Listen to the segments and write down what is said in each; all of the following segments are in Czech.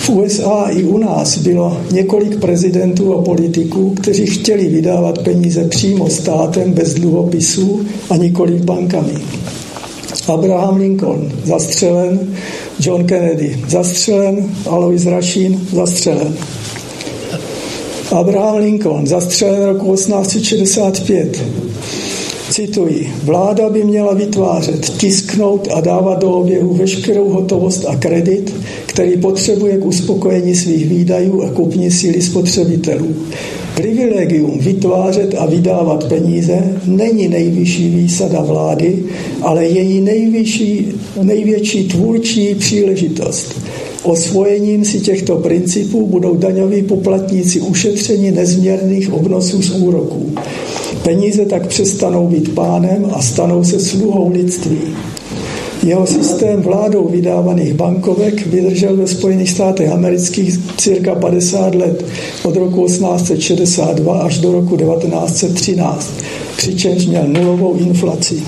V USA i u nás bylo několik prezidentů a politiků, kteří chtěli vydávat peníze přímo státem bez dluhopisů a nikoli bankami. Abraham Lincoln zastřelen, John Kennedy zastřelen, Alois Rašín zastřelen. Abraham Lincoln zastřelen roku 1865. Cituji, vláda by měla vytvářet, tisknout a dávat do oběhu veškerou hotovost a kredit, který potřebuje k uspokojení svých výdajů a kupní síly spotřebitelů. Privilegium vytvářet a vydávat peníze není nejvyšší výsada vlády, ale její největší tvůrčí příležitost. Osvojením si těchto principů budou daňoví poplatníci ušetřeni nezměrných obnosů z úroků. Peníze tak přestanou být pánem a stanou se sluhou lidství. Jeho systém vládou vydávaných bankovek vydržel ve Spojených státech amerických cirka 50 let, od roku 1862 až do roku 1913, přičemž měl nulovou inflaci.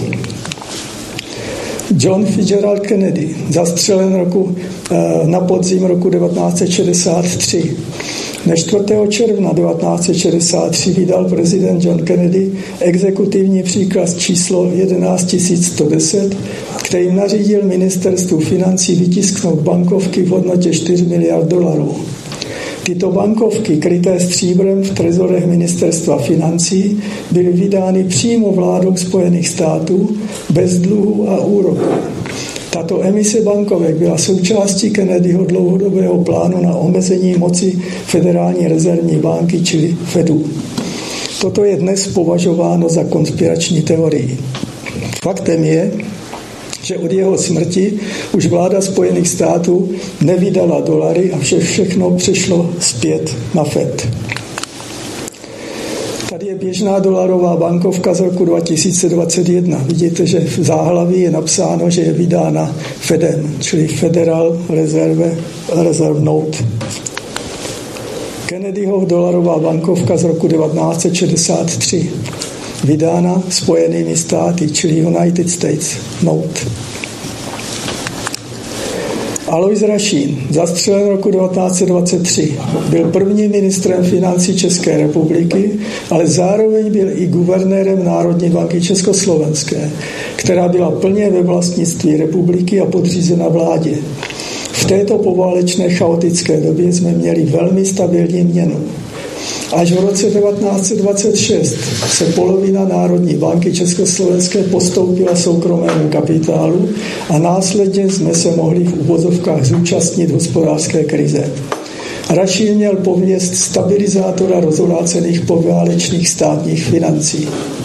John Fitzgerald Kennedy, zastřelen na podzim roku 1963. Dne 4. června 1963 vydal prezident John Kennedy exekutivní příkaz číslo 11110, kterým nařídil ministerstvu financí vytisknout bankovky v hodnotě 4 miliard dolarů. Tyto bankovky, kryté stříbrem v trezorech ministerstva financí, byly vydány přímo vládou Spojených států bez dluhu a úroku. Tato emise bankovek byla součástí Kennedyho dlouhodobého plánu na omezení moci Federální rezervní banky, čili Fedu. Toto je dnes považováno za konspirační teorii. Faktem je, že od jeho smrti už vláda Spojených států nevydala dolary a všechno přešlo zpět na Fed. Tady je běžná dolarová bankovka z roku 2021. Vidíte, že v záhlaví je napsáno, že je vydána Fedem, čili Federal Reserve Note. Kennedyho dolarová bankovka z roku 1963. Vydána Spojenými státy, čili United States Note. Alois Rašín, zastřelen roku 1923, byl prvním ministrem financí České republiky, ale zároveň byl i guvernérem Národní banky Československé, která byla plně ve vlastnictví republiky a podřízena vládě. V této poválečné chaotické době jsme měli velmi stabilní měnu. Až v roce 1926 se polovina Národní banky Československé postoupila soukromému kapitálu a následně jsme se mohli v uvozovkách zúčastnit hospodářské krize. Rašín měl pověst stabilizátora rozvrácených poválečných státních financí.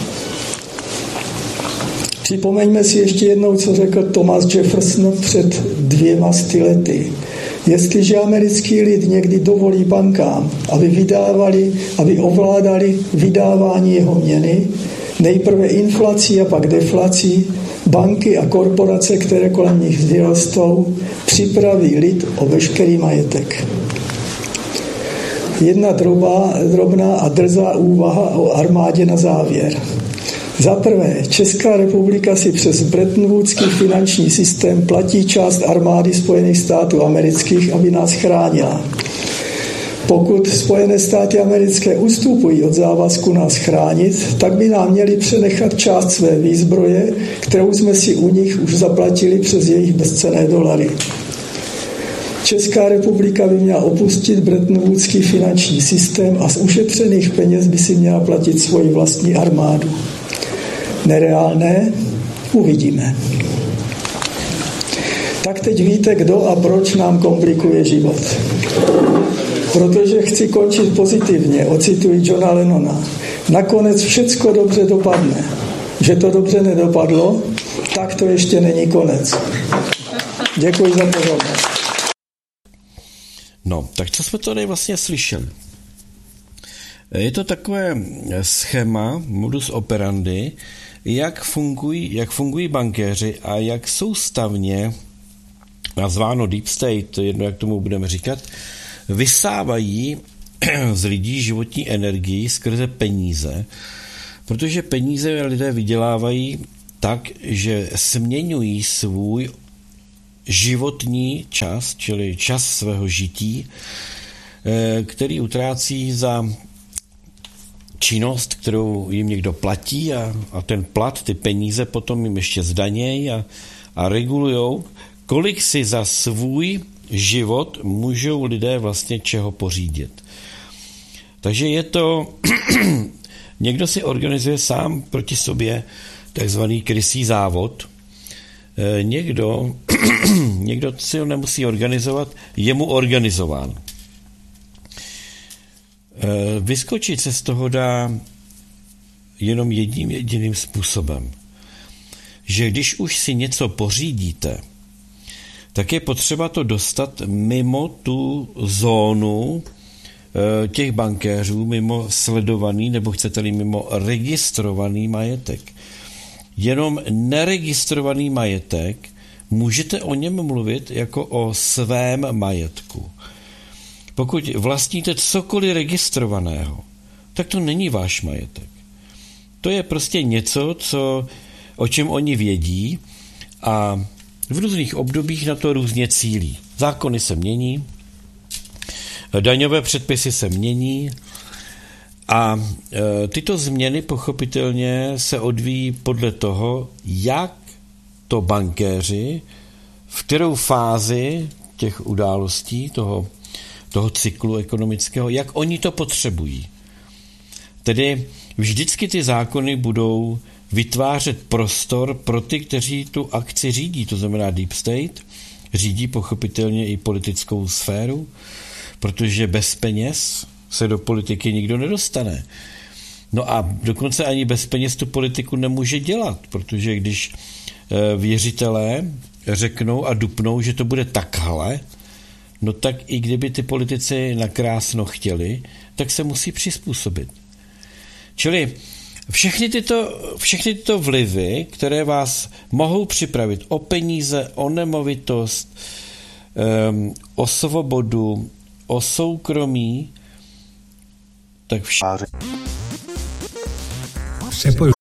Připomeňme si ještě jednou, co řekl Thomas Jefferson před 200 lety. Jestliže americký lid někdy dovolí bankám, aby ovládali vydávání jeho měny, nejprve inflací a pak deflací, banky a korporace, které kolem nich vyrostou, připraví lid o veškerý majetek. Jedna drobná a drzá úvaha o armádě na závěr. Za prvé, Česká republika si přes Bretton Woodský finanční systém platí část armády Spojených států amerických, aby nás chránila. Pokud Spojené státy americké ustupují od závazku nás chránit, tak by nám měli přenechat část své výzbroje, kterou jsme si u nich už zaplatili přes jejich bezcenné dolary. Česká republika by měla opustit Bretton Woodský finanční systém a z ušetřených peněz by si měla platit svoji vlastní armádu. Nereálné? Uvidíme. Tak teď víte, kdo a proč nám komplikuje život. Protože chci končit pozitivně, ocituji Johna Lennona. Nakonec všecko dobře dopadne. Že to dobře nedopadlo, tak to ještě není konec. Děkuji za pozornost. No, tak co jsme tady vlastně slyšeli? Je to takové schéma, modus operandi, jak fungují bankéři a jak soustavně, nazváno deep state, jedno jak tomu budeme říkat, vysávají z lidí životní energii skrze peníze, protože peníze lidé vydělávají tak, že směňují svůj životní čas, čili čas svého žití, který utrácí za činnost, kterou jim někdo platí a ten plat, ty peníze potom jim ještě zdanějí a regulujou, kolik si za svůj život můžou lidé vlastně čeho pořídit. Takže je to, někdo si organizuje sám proti sobě takzvaný krysí závod, někdo si ho nemusí organizovat, je mu organizován. Vyskočit se z toho dá jenom jedním jediným způsobem, že když už si něco pořídíte, tak je potřeba to dostat mimo tu zónu těch bankéřů, mimo sledovaný, nebo chcete-li mimo registrovaný majetek. Jenom neregistrovaný majetek, můžete o něm mluvit jako o svém majetku. Pokud vlastníte cokoliv registrovaného, tak to není váš majetek. To je prostě něco, o čem oni vědí a v různých obdobích na to různě cílí. Zákony se mění, daňové předpisy se mění a tyto změny pochopitelně se odvíjí podle toho, jak to bankéři, v kterou fázi těch událostí, toho cyklu ekonomického, jak oni to potřebují. Tedy vždycky ty zákony budou vytvářet prostor pro ty, kteří tu akci řídí, to znamená Deep State, řídí pochopitelně i politickou sféru, protože bez peněz se do politiky nikdo nedostane. No a dokonce ani bez peněz tu politiku nemůže dělat, protože když věřitelé řeknou a dupnou, že to bude takhle, no tak i kdyby ty politici nakrásno chtěli, tak se musí přizpůsobit. Čili všechny tyto vlivy, které vás mohou připravit o peníze, o nemovitost, o svobodu, o soukromí, tak